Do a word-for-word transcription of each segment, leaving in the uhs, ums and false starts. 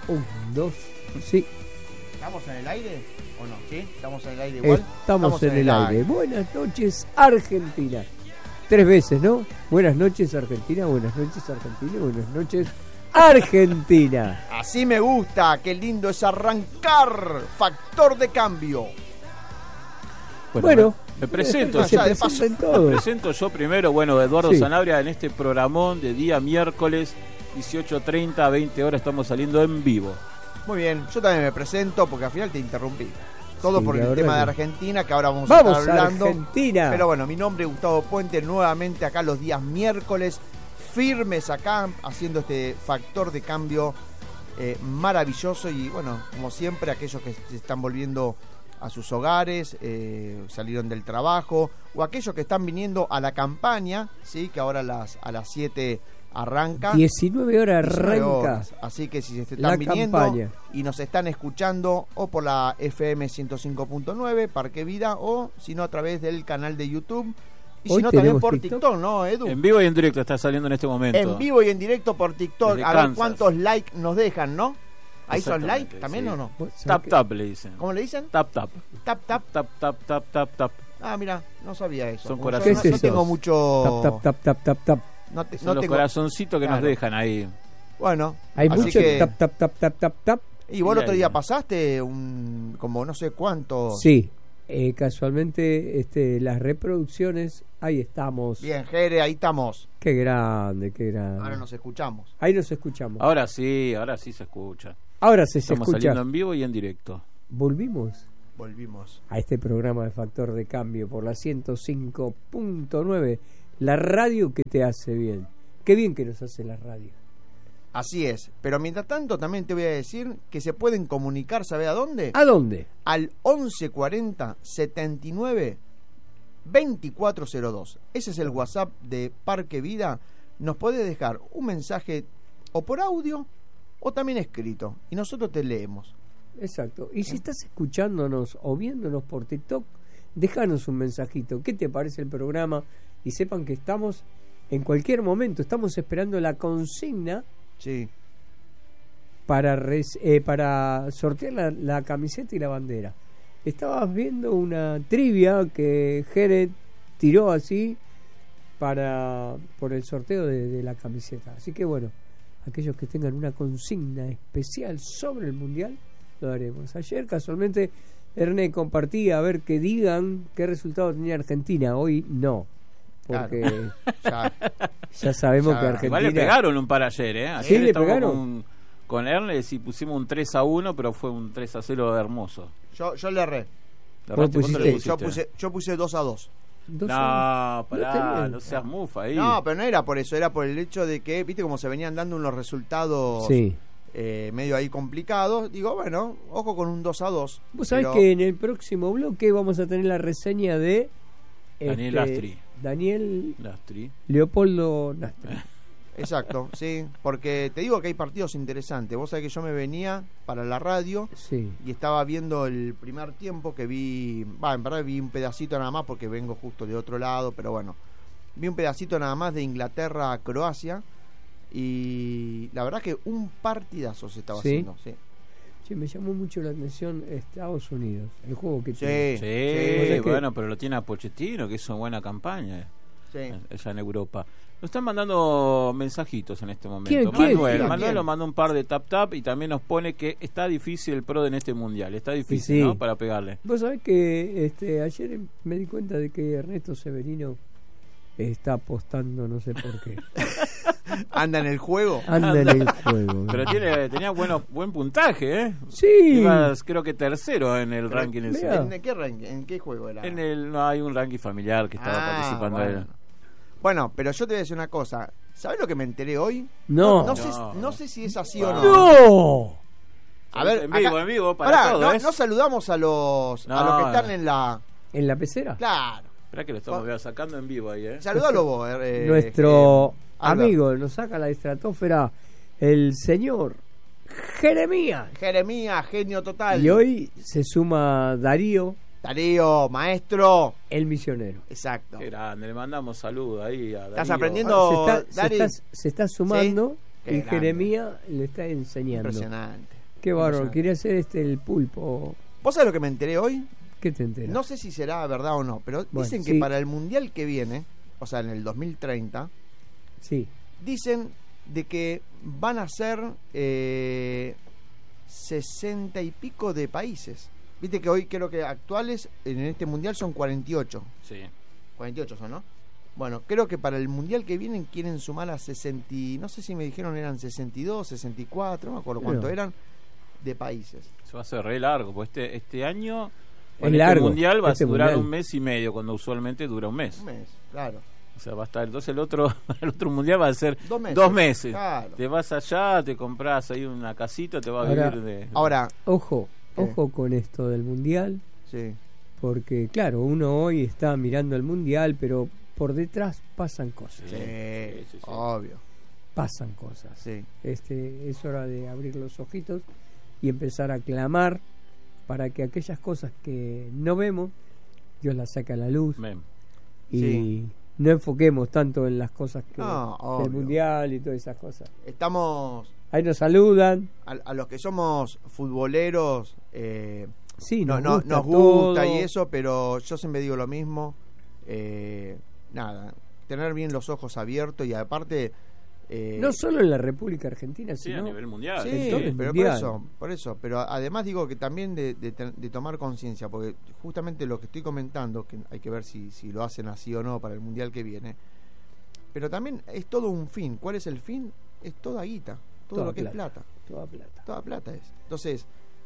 Un, dos, sí. ¿Estamos en el aire o no? ¿Sí? ¿Estamos en el aire igual? Estamos, Estamos en, en el, el aire. aire. Buenas noches, Argentina. Tres veces, ¿no? Buenas noches, Argentina. Buenas noches, Argentina. Buenas noches, Argentina. Así me gusta. Qué lindo es arrancar. Factor de cambio. Bueno, bueno me, me presento. Me, yo, me, presento. me presento yo primero. Bueno, Eduardo sí. Sanabria en este programón de día miércoles dieciocho treinta a veinte horas estamos saliendo en vivo. Muy bien, yo también me presento porque al final te interrumpí. Todo sí, por el tema de Argentina, que ahora vamos, vamos a estar hablando. A Argentina. Pero bueno, mi nombre es Gustavo Puente, nuevamente acá los días miércoles, firmes acá, haciendo este factor de cambio eh, maravilloso. Y bueno, como siempre, aquellos que se están volviendo a sus hogares, eh, salieron del trabajo, o aquellos que están viniendo a la campaña, sí, que ahora a las a las siete arranca. diecinueve horas arranca. Horas. Así que si se están la viniendo campaña. Y nos están escuchando o por la F M ciento cinco punto nueve, Parque Vida, o si no a través del canal de YouTube. Y Hoy si no también por TikTok? TikTok, ¿no, Edu? En vivo y en directo está saliendo en este momento. En vivo y en directo por TikTok. Desde A ver Kansas. cuántos likes nos dejan, ¿no? ¿Ahí son likes también sí. o no? Tap tap le dicen. ¿Cómo le dicen? Tap tap. Tap tap. Tap tap tap tap tap. Ah, mira, no sabía eso. Son Como corazones. yo no, no tengo mucho. Tap tap tap tap tap. No te, Son no los tengo... corazoncitos que claro. nos dejan ahí. Bueno, hay así mucho que... tap tap tap tap tap tap. Y vos el otro ahí. día pasaste un como no sé cuánto. Sí, eh, casualmente este, las reproducciones, ahí estamos. Bien, Jere, ahí estamos. Qué grande, qué grande. Ahora nos escuchamos. Ahí nos escuchamos. Ahora sí, ahora sí se escucha. Ahora sí se Estamos escucha. saliendo en vivo y en directo. Volvimos Volvimos a este programa de Factor de Cambio por la ciento cinco punto nueve, la radio que te hace bien. Qué bien que nos hace la radio. Así es, pero mientras tanto también te voy a decir que se pueden comunicar, ¿sabe a dónde? ¿A dónde? Al once cuarenta setenta y nueve veinticuatro cero dos. Ese es el WhatsApp de Parque Vida. Nos podés dejar un mensaje o por audio o también escrito y nosotros te leemos. Exacto. Y si estás escuchándonos o viéndonos por TikTok, déjanos un mensajito. ¿Qué te parece el programa? Y sepan que estamos en cualquier momento, estamos esperando la consigna. Sí. Para, res, eh, para sortear la, la camiseta y la bandera. Estabas viendo una trivia que Jere tiró así para por el sorteo de, de la camiseta. Así que bueno, aquellos que tengan una consigna especial sobre el Mundial, lo haremos. Ayer casualmente Ernest compartía a ver que digan qué resultado tenía Argentina. Hoy no. Porque claro. ya, ya sabemos ya. que Argentina... Igual le pegaron un par ayer, ¿eh? Ayer ¿Sí le pegaron? Con, con Ernest y pusimos un tres a uno, pero fue un tres a cero hermoso. Yo, yo le erré. ¿Le ¿Vos erraste? ¿Cuánto le pusiste? Yo pusiste? puse, yo puse dos a dos. Dos No, años. pará, No no seas mufa ahí. No, pero no era por eso, era por el hecho de que, viste cómo se venían dando unos resultados Sí. eh, medio ahí complicados. Digo, bueno, ojo con un dos a dos. Vos sabés pero... que en el próximo bloque vamos a tener la reseña de Daniel este, Astri. Daniel Lastri. Leopoldo Nastri. Exacto, sí, porque te digo que hay partidos interesantes. Vos sabés que yo me venía para la radio Sí. y estaba viendo el primer tiempo que vi, va, en verdad vi un pedacito nada más porque vengo justo de otro lado, pero bueno, vi un pedacito nada más de Inglaterra a Croacia y la verdad que un partidazo se estaba ¿Sí? haciendo, sí. Sí, me llamó mucho la atención Estados Unidos, el juego que Sí, tiene. Sí, sí, bueno, pero lo tiene a Pochettino, que hizo buena campaña sí. allá en Europa. Nos están mandando mensajitos en este momento. ¿Quién, quién? Manuel, ¿Quién? Manuel ¿Quién? nos mandó un par de tap tap y también nos pone que está difícil el pro en este mundial. Está difícil, Sí. ¿no? Para pegarle. Vos sabés que este, ayer me di cuenta de que Ernesto Severino está apostando, no sé por qué. Anda en el juego. Anda en el juego. Pero tiene, tenía bueno, buen puntaje, ¿eh? Sí. Ibas, creo que tercero en el Pero, ranking ese. mirá. ¿En qué, ranking- ¿En qué juego era? En el, no hay un ranking familiar que estaba Ah, participando bueno. él. Bueno, pero yo te voy a decir una cosa. ¿Sabés lo que me enteré hoy? No. No, no sé, No. no sé si es así o no. ¡No! A ver, en vivo, acá- en vivo, para Pará, todo, no, ¿eh? no saludamos a los a No, los que están no. en la... ¿En la pecera? Claro. Espera que lo estamos vea, sacando en vivo ahí, ¿eh? Saludalo vos. eh, Nuestro eh, Albert. amigo nos saca la estratosfera el señor Jeremías. Jeremías, genio total. Y hoy se suma Darío, Darío, maestro. el misionero. Exacto. Qué grande, le mandamos saludos ahí a ¿Estás Darío. aprendiendo? se, está, se, Dari. está, se está sumando Qué y grande. Jeremías le está enseñando. Impresionante. Qué bárbaro, O sea, quería hacer este el pulpo. ¿Vos sabés lo que me enteré hoy? ¿Qué te enteras? No sé si será verdad o no, pero Bueno, dicen que sí. para el mundial que viene, o sea, en el dos mil treinta, Sí. dicen de que van a ser eh, sesenta y pico de países. Viste que hoy creo que actuales en este mundial son cuarenta y ocho. Sí. cuarenta y ocho son, ¿no? Bueno, creo que para el mundial que vienen quieren sumar a sesenta, no sé si me dijeron eran sesenta y dos, sesenta y cuatro, no me acuerdo cuánto Pero- eran, de países. Se va a hacer re largo, porque este, este año Es con este largo, mundial va este a durar mundial. un mes y medio, cuando usualmente dura un mes. Un mes, claro. O sea, va a estar, entonces el otro, el otro mundial va a ser Dos meses. dos meses. Claro. Te vas allá, te compras ahí una casita, te vas a Ahora- vivir de... Ahora, Ojo, ¿Qué? ojo con esto del mundial, sí, porque claro, uno hoy está mirando el mundial, pero por detrás pasan cosas. sí, sí, sí, sí. obvio, Pasan cosas. sí. Este, es hora de abrir los ojitos y empezar a clamar para que aquellas cosas que no vemos, Dios las saque a la luz Men. y Sí. no enfoquemos tanto en las cosas que No, del obvio. mundial y todas esas cosas. Estamos, Ahí nos saludan. a, a los que somos futboleros, eh, Sí, no, nos no- gusta nos gusta todo. y eso, pero yo siempre digo lo mismo. eh, nada, tener bien los ojos abiertos y aparte... eh, No solo en la República Argentina, Sí, sino a nivel mundial. Sí, en todo el pero por mundial. eso, por eso. Pero además digo que también de, de, de tomar conciencia, porque justamente lo que estoy comentando, que hay que ver si, si lo hacen así o no para el mundial que viene, pero también es todo un fin. ¿Cuál es el fin? Es toda guita, todo Toda lo que plata. es plata, toda plata. toda plata es. Entonces,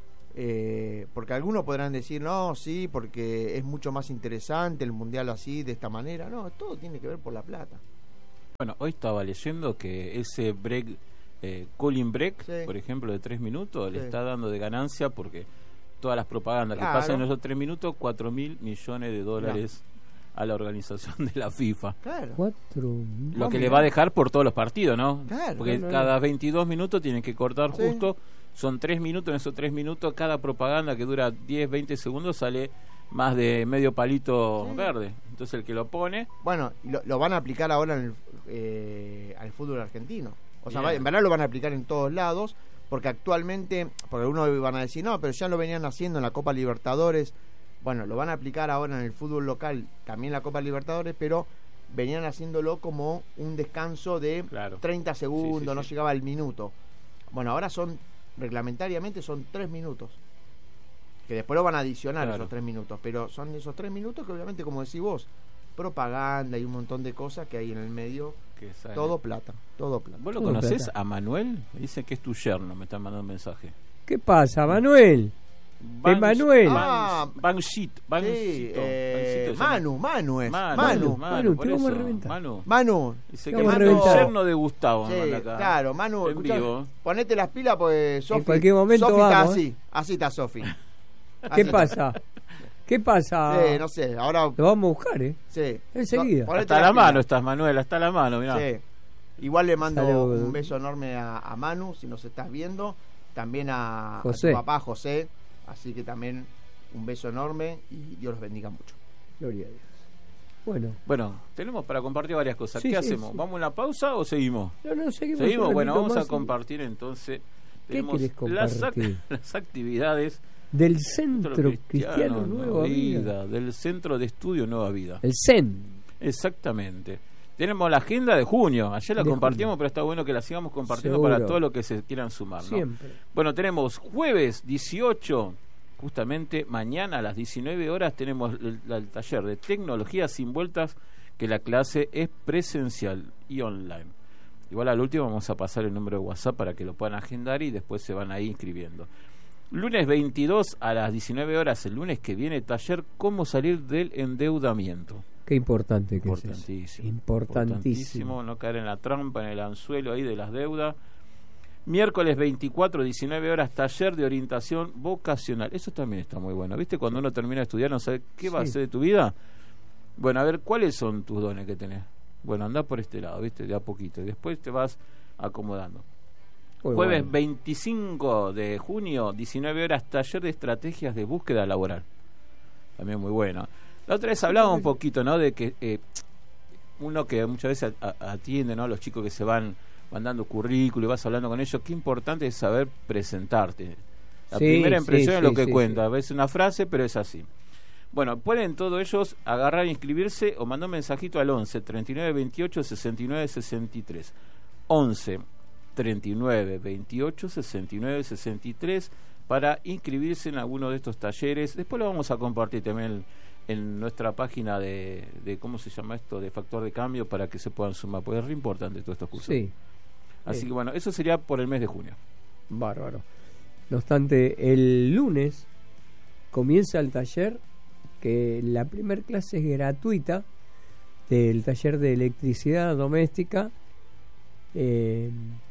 eh, porque algunos podrán decir, no, sí, porque es mucho más interesante el mundial así, de esta manera. No, todo tiene que ver por la plata. Bueno, hoy estaba leyendo que ese break, eh, Colin Break, Sí. por ejemplo, de tres minutos, le Sí. está dando de ganancia porque todas las propagandas Claro. que pasan en esos tres minutos, cuatro mil millones de dólares a la organización de la FIFA. Claro. Cuatro. Lo Ah, que mirá. le va a dejar por todos los partidos, ¿no? Claro. Porque No, no, cada no. veintidós minutos tienen que cortar Sí. justo. Son tres minutos, en esos tres minutos cada propaganda que dura diez, veinte segundos sale más de medio palito Sí. verde. Entonces el que lo pone... Bueno, y lo, lo van a aplicar ahora en el, eh, al fútbol argentino. O sea, Bien. va- en verdad lo van a aplicar en todos lados, porque actualmente, porque algunos van a decir, no, pero ya lo venían haciendo en la Copa Libertadores. Bueno, lo van a aplicar ahora en el fútbol local, también la Copa Libertadores, pero venían haciéndolo como un descanso de Claro. treinta segundos, Sí, sí, no sí. llegaba al minuto. Bueno, ahora son, reglamentariamente son tres minutos. Que después lo van a adicionar Claro. esos tres minutos, pero son esos tres minutos que obviamente, como decís vos, propaganda y un montón de cosas que hay en el medio, Que sale. todo plata, todo plata. ¿Vos lo Todo conocés plata. a Manuel? Dice que es tu yerno, me están mandando un mensaje. ¿Qué pasa, Manuel? Emanuel. Ah, Banshit, Sí, Banshito. eh, Banshito se llama. Manu, Manu es. Manu, Manu, Manu, por te vamos a eso, reventar. Manu. Manu. Dice Te que vamos a Manu es reventar. yerno de Gustavo. me Sí, manda acá. claro, Manu, En escuchá, vivo. ponete las pilas pues Sofi. cualquier momento Sofi está vamos, así, así está Sofi. ¿Qué Así está. pasa? ¿Qué pasa? Sí, no sé, ahora Lo vamos a buscar, ¿eh? sí. Enseguida. No, ponete Hasta las la pilas. mano estás, Manuel, hasta la mano, mirá. Sí. Igual le mando Saludos. un beso enorme a, a Manu, si nos estás viendo. También a, a José. tu papá, José. Así que también un beso enorme y Dios los bendiga mucho. Gloria a Dios. Bueno, Bueno, tenemos para compartir varias cosas. Sí, ¿Qué sí, hacemos? sí. ¿Vamos a una pausa o seguimos? no, no, seguimos. Seguimos, un bueno, ratito vamos a más y- compartir entonces. ¿Qué Tenemos querés las, ac- compartir? las actividades Del Centro Centro Cristiano Nueva Vida. del Centro de Estudio Nueva Vida. El Zen. Exactamente. Tenemos la agenda de junio. Ayer la De compartimos, junio. pero está bueno que la sigamos compartiendo Seguro. para todos los que se quieran sumar, ¿no? Siempre. Bueno, tenemos jueves dieciocho, justamente mañana a las diecinueve horas tenemos el, el taller de tecnología sin vueltas, que la clase es presencial y online. Igual al último vamos a pasar el número de WhatsApp para que lo puedan agendar y después se van ahí inscribiendo. Lunes veintidós a las diecinueve horas, el lunes que viene, taller cómo salir del endeudamiento. Qué importante que es eso. Importantísimo. Importantísimo. No caer en la trampa, en el anzuelo ahí de las deudas. Miércoles veinticuatro, diecinueve horas, taller de orientación vocacional. Eso también está muy bueno. ¿Viste? Cuando uno termina de estudiar, no sabe qué va a Sí. hacer de tu vida. Bueno, a ver, ¿cuáles son tus dones que tenés? Bueno, anda por este lado, ¿viste? De a poquito. Y después te vas acomodando. Muy Jueves bueno. veinticinco de junio, diecinueve horas, taller de estrategias de búsqueda laboral. También muy bueno. La otra vez hablaba un poquito, ¿no? De que eh, uno que muchas veces a- a- atiende, ¿no? Los chicos que se van mandando currículo y vas hablando con ellos, qué importante es saber presentarte. La Sí, primera impresión sí, es lo sí, que sí, cuenta. sí. Es una frase, pero es así. Bueno, pueden todos ellos agarrar, inscribirse o mandar un mensajito al once, treinta y nueve, veintiocho, sesenta y nueve, sesenta y tres. once, treinta y nueve, veintiocho, sesenta y nueve, sesenta y tres para inscribirse en alguno de estos talleres. Después lo vamos a compartir también en nuestra página de, de ¿cómo se llama esto? De factor de cambio, para que se puedan sumar, porque es re importante todos estos cursos. Sí. Así Sí. que bueno, eso sería por el mes de junio. Bárbaro. No obstante, el lunes comienza el taller, que la primera clase es gratuita, del taller de electricidad doméstica, eh,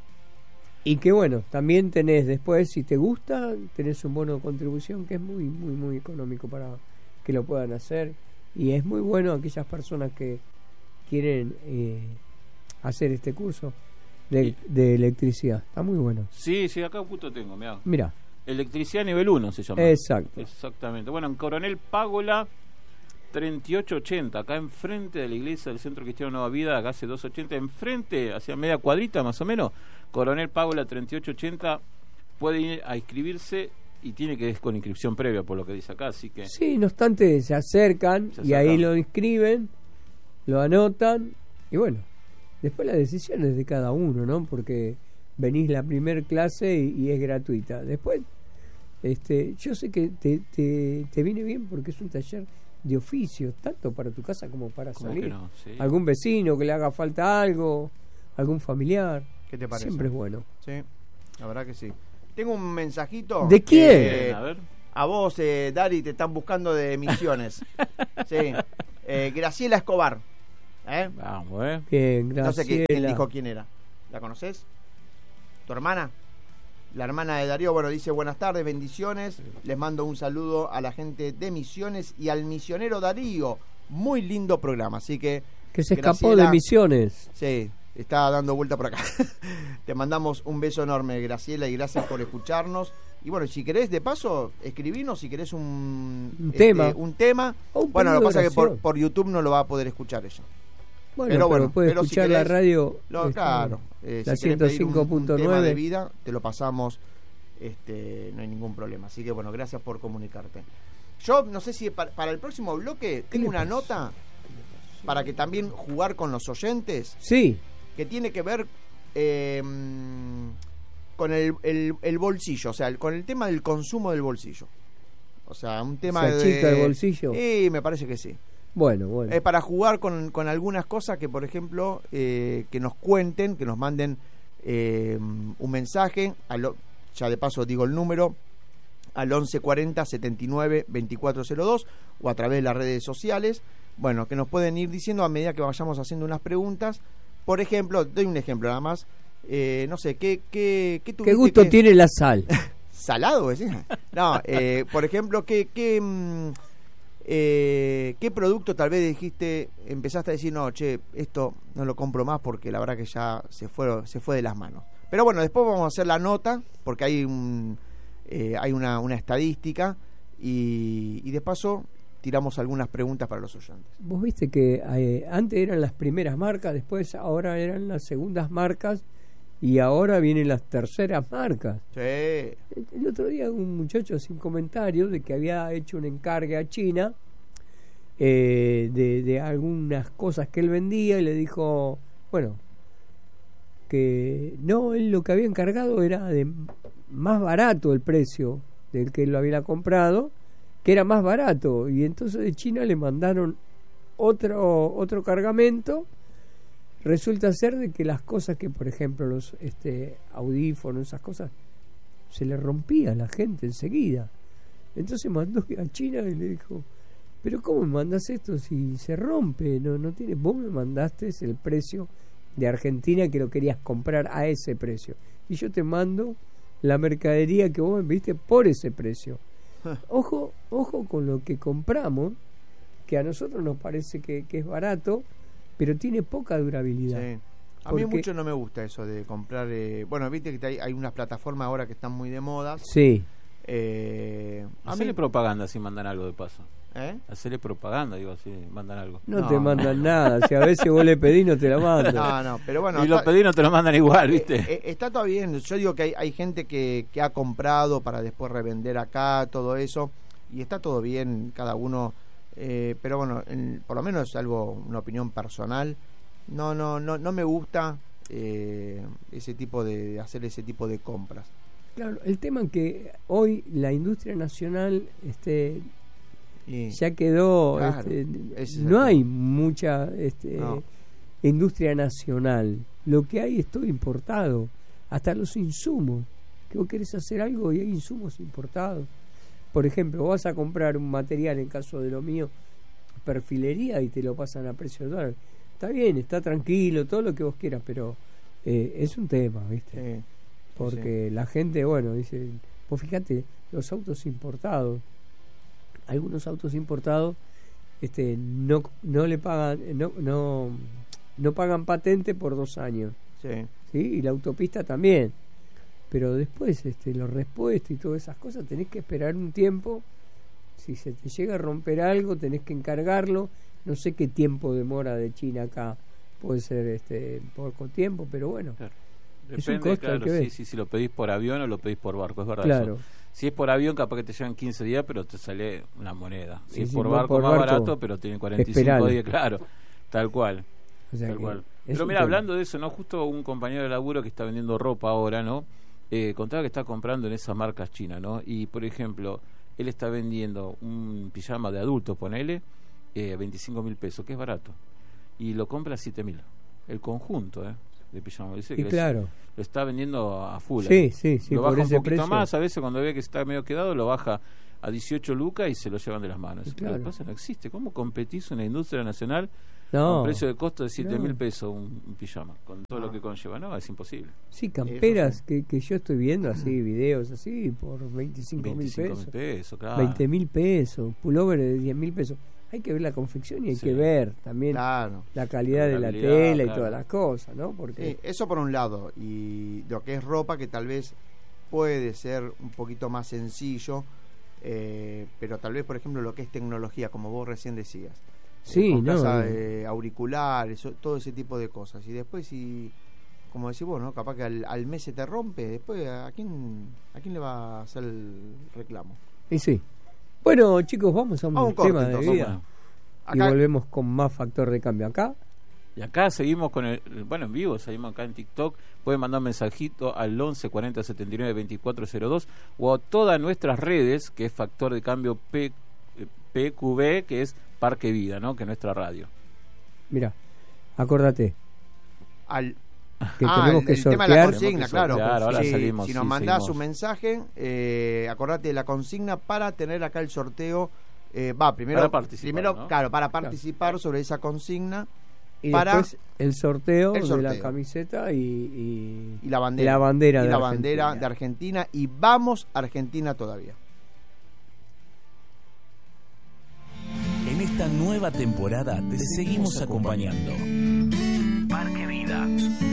y que bueno, también tenés después, si te gusta, tenés un bono de contribución que es muy, muy, muy económico para que lo puedan hacer, y es muy bueno a aquellas personas que quieren eh, hacer este curso de, de electricidad. Está muy bueno. Sí, sí, acá justo tengo, mirá. Mira, Electricidad nivel uno se llama. exacto. Exactamente. Bueno, en Coronel Págola treinta y ocho ochenta, acá enfrente de la iglesia del Centro Cristiano Nueva Vida, acá hace doscientos ochenta, enfrente, hacia media cuadrita más o menos, Coronel Págola treinta y ocho ochenta, puede ir a inscribirse y tiene que ir con inscripción previa, por lo que dice acá, así que... Sí, no obstante, se acercan, Se y ahí acercan. lo inscriben, lo anotan, y bueno, después la decisión es de cada uno, ¿no? Porque venís la primer clase y, y es gratuita. Después, este, yo sé que te, te, te viene bien porque es un taller de oficio, tanto para tu casa como para ¿Cómo salir. que no? Sí. Algún vecino que le haga falta algo, algún familiar. ¿Qué te parece? Siempre es bueno. Sí, la verdad que sí. Tengo un mensajito. ¿De quién? Eh, A ver. a vos, eh, Dari, te están buscando de Misiones. Sí. Eh, Graciela Escobar. ¿Eh? Vamos, ¿eh? Bien, gracias. No sé qué- quién dijo quién era. ¿La conoces? ¿Tu hermana? La hermana de Darío, bueno, dice buenas tardes, bendiciones. Les mando un saludo a la gente de Misiones y al misionero Darío. Muy lindo programa, así que... Que se escapó Graciela, de Misiones. Sí, está dando vuelta por acá. Te mandamos un beso enorme, Graciela, y gracias por escucharnos. Y bueno, si querés, de paso, escribinos si querés un, Un este, tema. un tema. O un Bueno, lo que pedido pasa de es que por, oración. por YouTube no lo va a poder escuchar ella. Bueno, Pero pero, bueno, puede pero si escuchar la querés, radio. Lo, este, claro, eh, la si querés pedir un- ciento cinco punto un tema nueve. de vida, te lo pasamos, este, no hay ningún problema. Así que bueno, gracias por comunicarte. Yo no sé si para, para el próximo bloque tengo le una pasa? nota para que también jugar con los oyentes, Sí, que tiene que ver eh, con el, el, el bolsillo, o sea, el- con el tema del consumo del bolsillo. O sea, un tema ¿se achica de... el bolsillo? Sí, me parece que sí. Bueno, bueno. Es para jugar con, con algunas cosas que, por ejemplo, eh, que nos cuenten, que nos manden eh, un mensaje, a lo- ya de paso digo el número, al once cuarenta, setenta y nueve, veinticuatro cero dos o a través de las redes sociales. Bueno, que nos pueden ir diciendo a medida que vayamos haciendo unas preguntas. Por ejemplo, doy un ejemplo nada más. Eh, no sé, ¿qué, qué, qué, ¿Qué tuviste gusto que- tiene la sal? ¿Salado, decís? No, eh, por ejemplo, ¿qué, qué, mm, eh, ¿qué producto tal vez dijiste, empezaste a decir, no, che, esto no lo compro más porque la verdad que ya se fue, se fue de las manos? Pero bueno, después vamos a hacer la nota, porque hay un, eh, hay una, una estadística, y, y de paso tiramos algunas preguntas para los oyentes. Vos viste que eh, antes eran las primeras marcas, después ahora eran las segundas marcas y ahora vienen las terceras marcas. Sí. El, el otro día un muchacho sin comentario de que había hecho un encargue a China eh, de, de algunas cosas que él vendía y le dijo, bueno, que no, él lo que había encargado era de más barato el precio del que él lo había comprado, que era más barato, y entonces de China le mandaron otro otro cargamento. Resulta ser de que las cosas que, por ejemplo, los este audífonos, esas cosas, se le rompía a la gente enseguida. Entonces mandó a China y le dijo, pero ¿cómo me mandás esto si se rompe? No, no tiene, vos me mandaste el precio de Argentina que lo querías comprar a ese precio. Y yo te mando la mercadería que vos me enviaste por ese precio. Ojo, ojo con lo que compramos, que a nosotros nos parece que, que es barato, pero tiene poca durabilidad. Sí. A mí Porque- mucho no me gusta eso de comprar. Eh, bueno, viste que hay, hay unas plataformas ahora que están muy de moda. Sí, Eh, a Hacerle mí- propaganda si mandan algo de paso. ¿Eh? Hacerle propaganda, digo, si mandan algo. No, No. te mandan nada. Si a veces vos le pedís, no te la mandan. No, no, pero bueno. y los está- pedí no te lo mandan igual, ¿viste? Eh, eh, está todo bien. Yo digo que hay, hay gente que, que ha comprado para después revender acá, todo eso. Y está todo bien, cada uno. Eh, pero bueno, en- por lo menos es algo, una opinión personal. No, no, no, no me gusta eh, ese tipo de, de hacer ese tipo de compras. Claro, el tema es que hoy la industria nacional este, Y- ya quedó, Claro, este, ese es el no tema. hay mucha este, No. industria nacional. Lo que hay es todo importado, hasta los insumos. Que vos querés hacer algo y hay insumos importados. Por ejemplo, vas a comprar un material, en caso de lo mío, perfilería, y te lo pasan a precio de dólar. Está bien, está tranquilo, todo lo que vos quieras, pero eh, es un tema, ¿viste? Sí, Porque la gente, bueno, dice, pues fíjate, los autos importados, algunos autos importados este no no le pagan no no no pagan patente por dos años, sí. ¿sí? Y la autopista también. Pero después este los repuestos y todas esas cosas tenés que esperar un tiempo. Si se te llega a romper algo, tenés que encargarlo. No sé qué tiempo demora de China acá. Puede ser este poco tiempo, pero bueno. Claro. Es un Depende, costo, hay claro, que ver. sí, sí, si lo pedís por avión o lo pedís por barco, es verdad. Claro. eso. Si es por avión, capaz que te llevan quince días, pero te sale una moneda. Si Y es si por vos barco, por más barco, barato, pero tiene cuarenta y cinco esperalo. días, claro. Tal cual. O sea Tal que cual. es Pero un mira, tema. hablando de eso, ¿no? Justo un compañero de laburo que está vendiendo ropa ahora, ¿no? Eh, contaba que está comprando en esas marcas chinas, ¿no? Y, por ejemplo, él está vendiendo un pijama de adulto, ponele, eh, veinticinco mil pesos, que es barato. Y lo compra a siete mil. El conjunto, ¿eh? De pijama. Dice Y que claro. les- lo está vendiendo a full. Sí, ¿eh? sí, sí, lo por baja un ese poquito precio. más, a veces cuando ve que está medio quedado, lo baja a dieciocho lucas y se lo llevan de las manos. Y Pero claro. lo que pasa no existe. ¿Cómo competís una industria nacional con No. un precio de costo de siete mil No. pesos un, un pijama? Con todo No. lo que conlleva. No, es imposible. Sí, camperas Eso que, que yo estoy viendo así, videos así, por veinticinco mil veinticinco pesos, mil pesos, claro. veinte mil pesos, pullover de diez mil pesos. Hay que ver la confección y hay Sí. que ver también Claro. la calidad de la Durabilidad, tela y claro. todas las cosas, ¿no? Porque Sí, eso por un lado. Y lo que es ropa, que tal vez puede ser un poquito más sencillo, eh, pero tal vez, por ejemplo, lo que es tecnología, como vos recién decías. sí, Eh, compras no, a- no. eh, auriculares, o- todo ese tipo de cosas. Y después, si, como decís vos, ¿no? Capaz que al, al mes se te rompe, después, ¿a quién, ¿a quién le va a hacer el reclamo? Y sí. Bueno, chicos, vamos a un, Vamos a un corte, tema de entonces, vida Bueno. y Acá, volvemos con más factor de cambio acá. Y acá seguimos con el, bueno, en vivo, seguimos acá en TikTok. Pueden mandar un mensajito al once cuarenta setenta y nueve veinticuatro cero dos o a todas nuestras redes, que es Factor de Cambio P, eh, P Q B, que es Parque Vida, ¿no? Que es nuestra radio. Mira, acordate al, que Ah, tenemos el, que el tema de la sortear. consigna, Tenemos que claro. sortear, ahora Sí, salimos, si nos sí, mandás seguimos. un mensaje, eh, acordate de la consigna para tener acá el sorteo. eh, va, primero, Para participar, primero ¿no? claro, para participar sobre esa consigna Y para- después el sorteo, el de la sorteo. camiseta y, y, y la bandera. la bandera y de la Argentina. bandera de Argentina. Y vamos Argentina todavía. En esta nueva temporada te seguimos acompañando. Parque Vida.